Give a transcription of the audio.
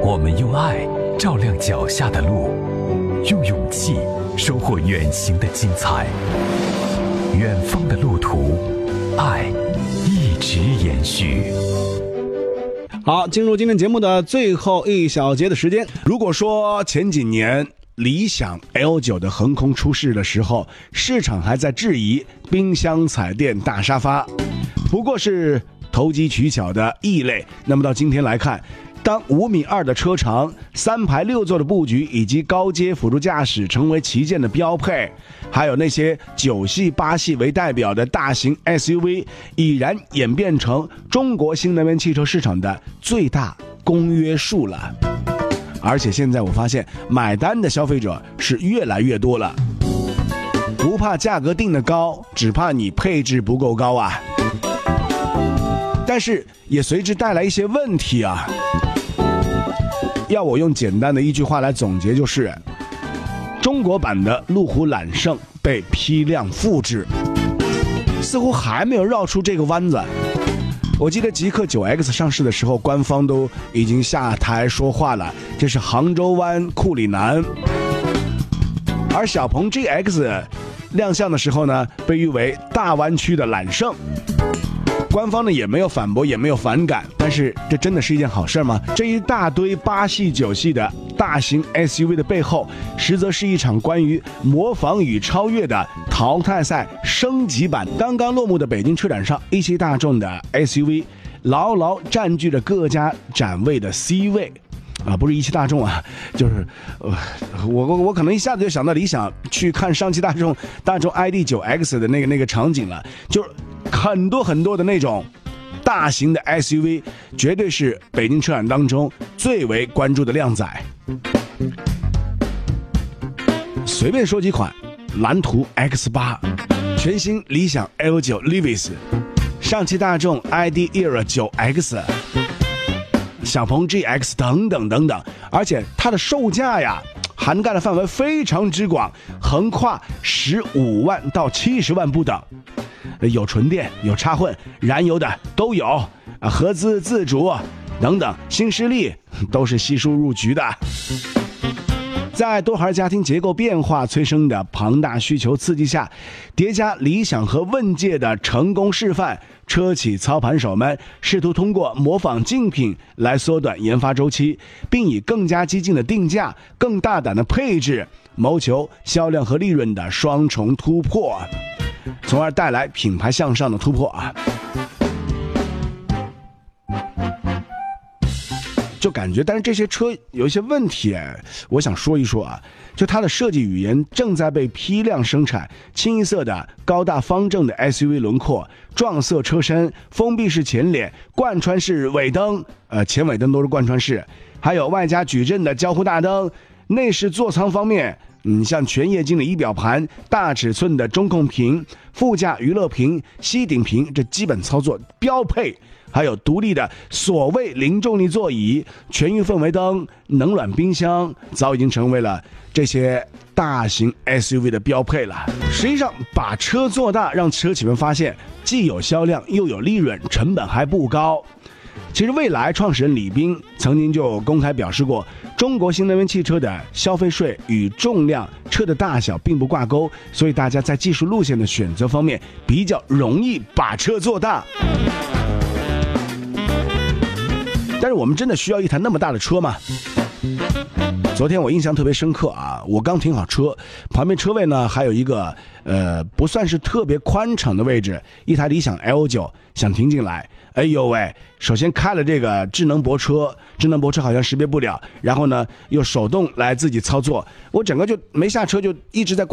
我们用爱照亮脚下的路，用勇气收获远行的精彩。远方的路途，爱一直延续。 好，进入今天节目的最后一小节的时间。如果说前几年理想 L9 的横空出世的时候，市场还在质疑冰箱彩电大沙发不过是投机取巧的异类，那么到今天来看，当5.2米的车长、3排6座的布局以及高阶辅助驾驶成为旗舰的标配，还有那些9系、8系为代表的大型 SUV 已然演变成中国新能源汽车市场的最大公约数了。而且现在我发现买单的消费者是越来越多了，不怕价格定得高，只怕你配置不够高啊。但是也随之带来一些问题啊。要我用简单的一句话来总结，就是中国版的路虎揽胜被批量复制，似乎还没有绕出这个弯子。我记得极氪 9X 上市的时候，官方都已经下台说话了，这是杭州湾库里南。而小鹏 GX 亮相的时候呢，被誉为大湾区的揽胜，官方呢也没有反驳，也没有反感。但是这真的是一件好事吗？这一大堆8系9系的大型 SUV 的背后，实则是一场关于模仿与超越的淘汰赛升级版。刚刚落幕的北京车展上，一汽大众的 SUV 牢牢占据着各家展位的 C 位。不是一汽大众啊，就是我可能一下子就想到理想去看上汽大众ID.9X 的那个场景了，就是很多的那种大型的 SUV， 绝对是北京车展当中最为关注的靓仔。随便说几款：蓝图 X8、全新理想 L9 Levis、上汽大众 ID.ERA 9X、小鹏 GX 等等，而且它的售价呀，涵盖的范围非常之广，横跨15万到70万不等，有纯电、有插混、燃油的都有，合资、自主等等，新势力都是悉数入局的。在多孩家庭结构变化催生的庞大需求刺激下，叠加理想和问界的成功示范，车企操盘手们试图通过模仿竞品来缩短研发周期，并以更加激进的定价、更大胆的配置，谋求销量和利润的双重突破，从而带来品牌向上的突破啊！就感觉，但是这些车有一些问题，我想说一说啊。就它的设计语言正在被批量生产，清一色的高大方正的 SUV 轮廓，撞色车身，封闭式前脸，贯穿式尾灯，前尾灯都是贯穿式，还有外加矩阵的交互大灯。内饰座舱方面，像全液晶的仪表盘、大尺寸的中控屏、副驾娱乐屏、吸顶屏，这基本操作标配。还有独立的所谓零重力座椅、全域氛围灯、冷暖冰箱，早已经成为了这些大型 SUV 的标配了。实际上，把车做大，让车企们发现既有销量又有利润，成本还不高。其实蔚来创始人李斌曾经就公开表示过，中国新能源汽车的消费税与重量、车的大小并不挂钩，所以大家在技术路线的选择方面比较容易把车做大。但是我们真的需要一台那么大的车吗？昨天我印象特别深刻啊，我刚停好车，旁边车位呢还有一个不算是特别宽敞的位置，一台理想 L9 想停进来，哎呦喂，首先开了这个智能泊车好像识别不了，然后呢又手动来自己操作，我整个就没下车，就一直在